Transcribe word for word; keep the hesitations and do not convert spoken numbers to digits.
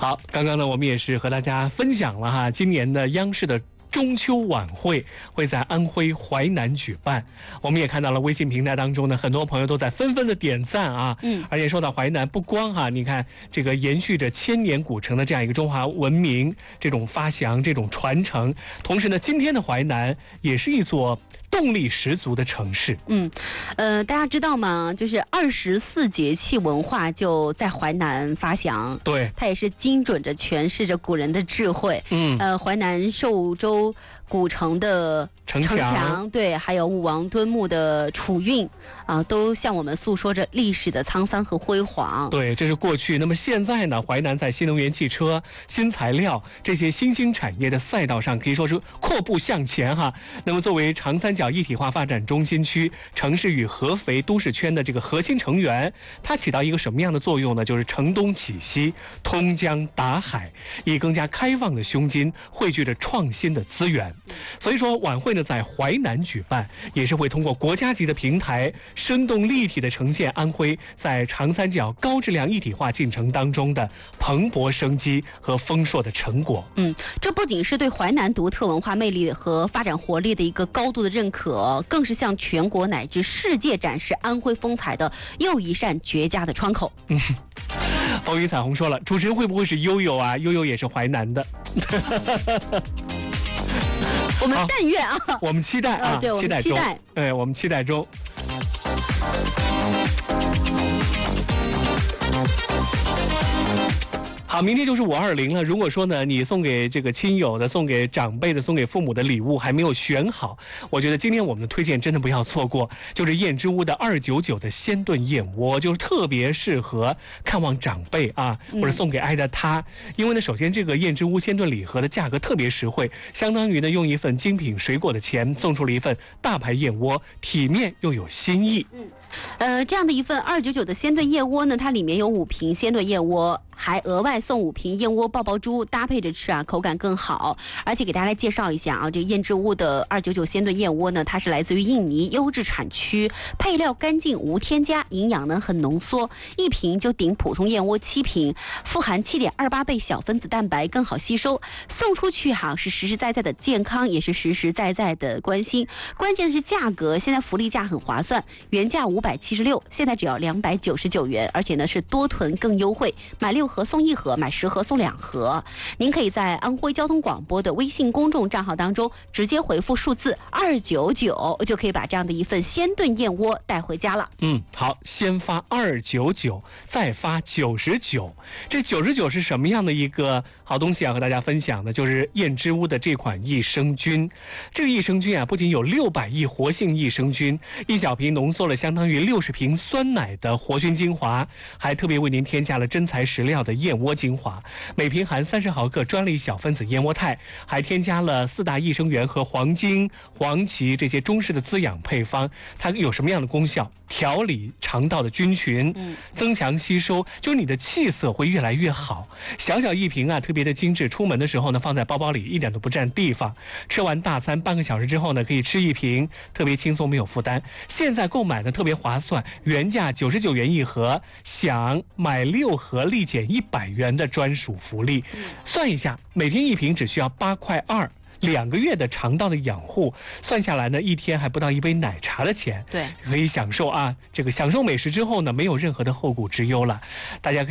好，刚刚呢，我们也是和大家分享了哈，今年的央视的中秋晚会会在安徽淮南举办，我们也看到了微信平台当中呢，很多朋友都在纷纷的点赞啊。嗯，而且说到淮南，不光哈，你看这个延续着千年古城的这样一个中华文明这种发祥、这种传承，同时呢，今天的淮南也是一座动力十足的城市。 嗯，呃，大家知道吗？就是二十四节气文化就在淮南发祥。 对， 它也是精准着诠释着古人的智慧。嗯，呃，淮南寿州古城的城墙， 城墙对，还有武王敦墓的楚韵啊、呃，都向我们诉说着历史的沧桑和辉煌。 对，这是过去。那么现在呢，淮南在新能源汽车、新材料这些新兴产业的赛道上，可以说是阔步向前哈。那么作为长三角一体化发展中心区、城市与合肥都市圈的这个核心成员，它起到一个什么样的作用呢？就是承东启西，通江达海，以更加开放的胸襟汇聚着创新的资源。所以说晚会呢在淮南举办，也是会通过国家级的平台，生动立体的呈现安徽在长三角高质量一体化进程当中的蓬勃生机和丰硕的成果。 嗯，这不仅是对淮南独特文化魅力和发展活力的一个高度的认可，更是向全国乃至世界展示安徽风采的又一扇绝佳的窗口。 嗯，风雨彩虹说了，主持人会不会是悠悠啊？悠悠也是淮南的。 我们但愿啊， 我们期待啊， 呃、对， 期待中，哎，我们期待中。好，明天就是五二零了。如果说呢，你送给这个亲友的、送给长辈的、送给父母的礼物还没有选好，我觉得今天我们的推荐真的不要错过，就是燕之屋的二九九的鲜炖燕窝，就是特别适合看望长辈啊，或者送给爱的他。嗯、因为呢，首先这个燕之屋鲜炖礼盒的价格特别实惠，相当于呢用一份精品水果的钱送出了一份大牌燕窝，体面又有新意。 嗯。呃，这样的一份二九九的鲜炖燕窝呢，它里面有五瓶鲜炖燕窝，还额外送五瓶燕窝爆爆珠，搭配着吃啊，口感更好。而且给大家来介绍一下啊，这个燕之屋的二九九鲜炖燕窝呢，它是来自于印尼优质产区，配料干净无添加，营养呢很浓缩，一瓶就顶普通燕窝七瓶，富含七点二八倍小分子蛋白，更好吸收。送出去哈、啊、是实实在在的健康，也是实实在在的关心。关键是价格，现在福利价很划算，原价五百七十六，现在只要两百九十九元，而且呢是多囤更优惠，买六盒送一盒，买十盒送两盒。您可以在安徽交通广播的微信公众账号当中直接回复数字二九九，就可以把这样的一份鲜炖燕窝带回家了。 嗯，好，先发二九九，再发九十九。这九十九是什么样的一个好东西啊？和大家分享的就是燕之屋的这款益生菌。这个益生菌啊，不仅有六百亿活性益生菌，一小瓶浓缩了相当于六十瓶酸奶的活菌精华，还特别为您添加了真材实料的燕窝精华，每瓶含三十毫克专利小分子燕窝肽，还添加了四大益生元和黄精、黄芪这些中式的滋养配方。它有什么样的功效？调理肠道的菌群，增强吸收，就是你的气色会越来越好。小小一瓶啊，特别的精致，出门的时候呢，放在包包里一点都不占地方。吃完大餐半个小时之后呢，可以吃一瓶，特别轻松没有负担。现在购买呢特别划算，原价九十九元一盒，想买六盒立减一百元的专属福利。算一下，每天一瓶只需要八块二。两个月的肠道的养护，算下来呢，一天还不到一杯奶茶的钱。 对， 可以享受啊，这个享受美食之后呢，没有任何的后顾之忧了。大家可以